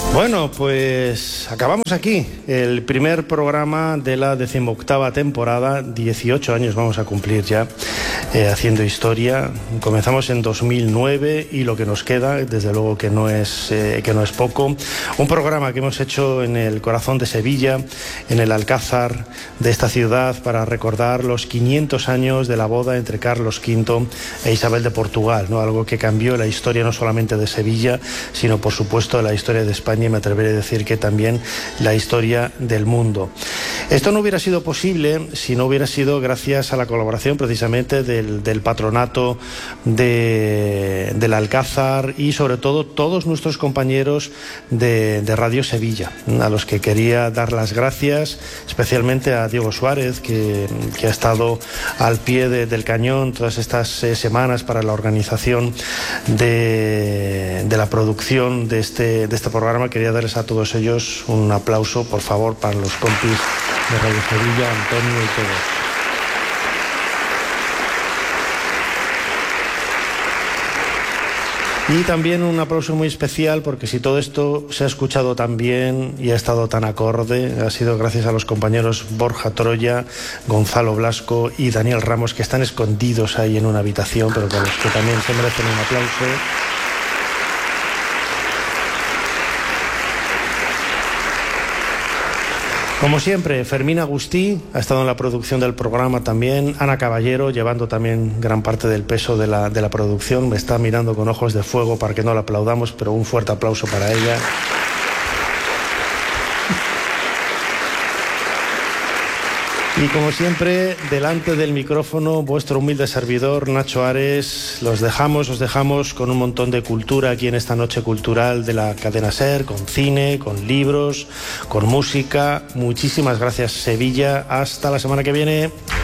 Bueno, pues acabamos aquí el primer programa de la 18ª temporada. 18 años vamos a cumplir ya haciendo historia. Comenzamos en 2009 y lo que nos queda, desde luego que no es poco. Un programa que hemos hecho en el corazón de Sevilla, en el Alcázar de esta ciudad, para recordar los 500 años de la boda entre Carlos V e Isabel de Portugal, ¿no? Algo que cambió la historia no solamente de Sevilla, sino por supuesto la historia de España, y me atreveré a decir que también la historia del mundo. Esto no hubiera sido posible si no hubiera sido gracias a la colaboración precisamente del patronato del Alcázar y sobre todo todos nuestros compañeros de Radio Sevilla, a los que quería dar las gracias, especialmente a Diego Suárez, que ha estado al pie del cañón todas estas semanas para la organización de la producción de este programa. Quería darles a todos ellos un aplauso, por favor, para los compis de Radio Sevilla, Antonio y todos. Y también un aplauso muy especial, porque si todo esto se ha escuchado tan bien y ha estado tan acorde, ha sido gracias a los compañeros Borja Troya, Gonzalo Blasco y Daniel Ramos, que están escondidos ahí en una habitación, pero para los que también se merecen un aplauso. Como siempre, Fermín Agustí ha estado en la producción del programa también, Ana Caballero llevando también gran parte del peso de la producción, me está mirando con ojos de fuego para que no la aplaudamos, pero un fuerte aplauso para ella. Y como siempre, delante del micrófono, vuestro humilde servidor, Nacho Ares. Os dejamos con un montón de cultura aquí en esta noche cultural de la cadena SER, con cine, con libros, con música. Muchísimas gracias, Sevilla. Hasta la semana que viene.